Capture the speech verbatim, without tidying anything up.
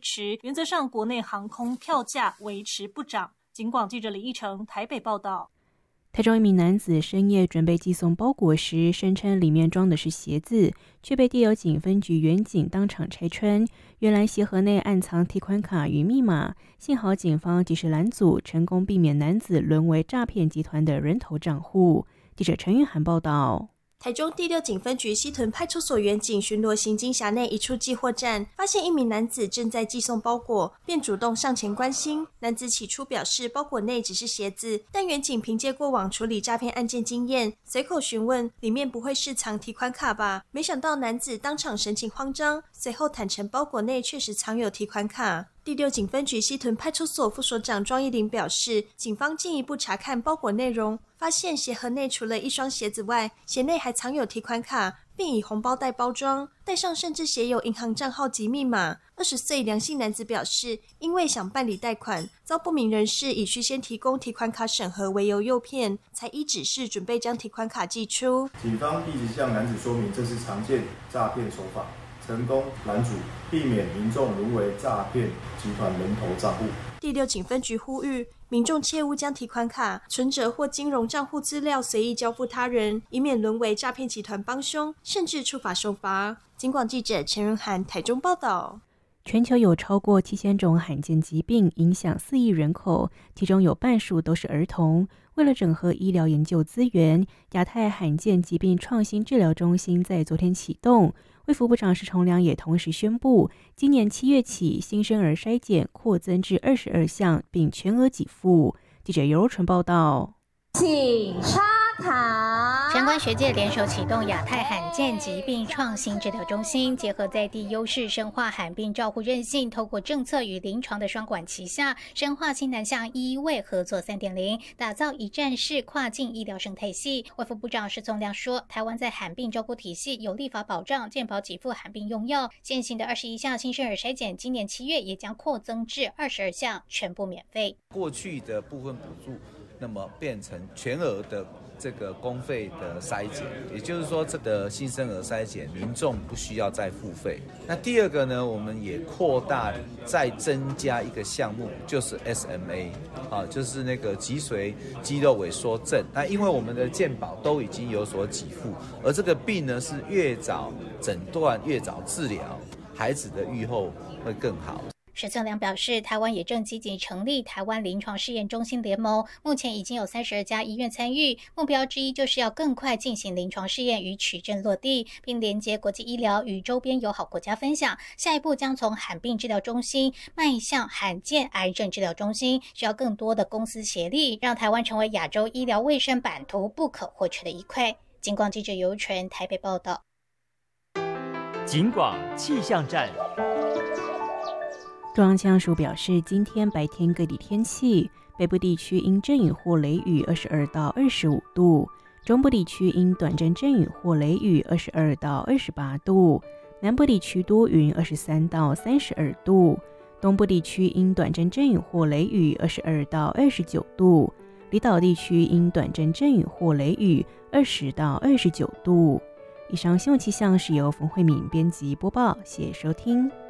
持，原则上国内航空票价维持不涨。警广记者李义成台北报道。 台中一名男子深夜准备寄送包裹时，声称里面装的是鞋子，却被地油警分局员警当场拆穿。原来鞋盒内暗藏提款卡与密码，幸好警方及时拦阻，成功避免男子沦为诈骗集团的人头账户。记者陈韵涵报道。 台中第六警分局西屯派出所员警巡逻行经辖内一处寄货站，发现一名男子正在寄送包裹，便主动上前关心。男子起初表示包裹内只是鞋子，但员警凭借过往处理诈骗案件经验，随口询问里面不会是藏提款卡吧？没想到男子当场神情慌张，随后坦承包裹内确实藏有提款卡。第六警分局西屯派出所副所长庄义玲表示，警方进一步查看包裹内容，发现鞋盒内除了一双鞋子外，鞋内还藏有提款卡，并以红包袋包装，袋上甚至写有银行账号及密码。二十岁梁姓男子表示，因为想办理贷款，遭不明人士以需先提供提款卡审核为由诱骗，才依指示准备将提款卡寄出。 警方一直向男子说明，这是常见诈骗手法，成功拦阻，避免民众沦为诈骗集团人头账户。 第六警分局呼吁民众切勿将提款卡、存折或金融账户资料随意交付他人，以免沦为诈骗集团帮凶，甚至触法受罚。警广记者陈润涵台中报道。 全球有超过七千种罕见疾病，影响四亿人口，其中有半数都是儿童。为了整合医疗研究资源，亚太罕见疾病创新治疗中心在昨天启动。卫福部长施崇良也同时宣布，今年七月起，新生儿筛检扩增至二十二项，并全额给付。记者尤柔纯报道。 请插卡。 相关学界联手启动亚太罕见疾病创新治疗中心，结合在地优势，深化罕病照护韧性，透过政策与临床的双管齐下，深化新南向医卫合作 三点零， 打造一站式跨境医疗生态系。卫福部长施崇良说，台湾在罕病照顾体系有立法保障，健保给付罕病用药，现行的二十一项新生儿筛检，今年七月也将扩增至二十二项，全部免费。 过去的部分补助，那么变成全额的这个公费的筛检，也就是说这个新生儿筛检民众不需要再付费。那第二个呢，我们也扩大再增加一个项目，就是 S M A 啊，就是那个脊髓肌肉萎缩症。那因为我们的健保都已经有所给付，而这个病呢是越早诊断越早治疗，孩子的预后会更好。 施崇良表示，台湾也正积极成立台湾临床试验中心联盟，目前已经有三十二家医院参与，目标之一就是要更快进行临床试验与取证落地，并连接国际医疗与周边友好国家分享。下一步将从罕病治疗中心迈向罕见癌症治疗中心，需要更多的公司协力，让台湾成为亚洲医疗卫生版图不可或缺的一块。警广记者尤纯台北报道。 警广气象站。 中央气象署表示，今天白天各地天气，北部地区因阵雨或雷雨二十二到二十五度，中部地区因短暂阵雨或雷雨二十二到二十八度，南部地区多云二十三到三十二度，东部地区因短暂阵雨或雷雨二十二到二十九度，离岛地区因短暂阵雨或雷雨二十到二十九度。以上新闻气象是由冯慧敏编辑播报，谢谢收听。